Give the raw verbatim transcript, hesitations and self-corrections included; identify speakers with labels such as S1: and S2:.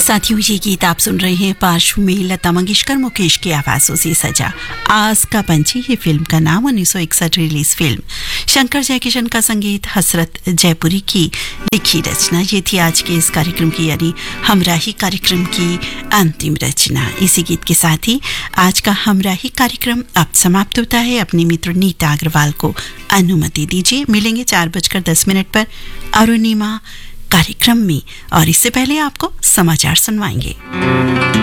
S1: साथियों, ये गीत आप सुन रहे हैं पार्श्व में लता मंगेशकर मुकेश की आवाजों से सजा आस का पंछी। ये फिल्म का नाम उन्नीस सौ इकसठ रिलीज फिल्म। शंकर जयकिशन का संगीत, हसरत जयपुरी की लिखी रचना। ये थी आज के इस कार्यक्रम की यानी हमराही कार्यक्रम की अंतिम रचना। इसी गीत के साथ ही आज का हमराही कार्यक्रम अब समाप्त होता है। अपनी मित्र नीता अग्रवाल को अनुमति दीजिए। मिलेंगे चार बजकर दस मिनट पर अरुणिमा कार्यक्रम में, और इससे पहले आपको समाचार सुनवाएंगे।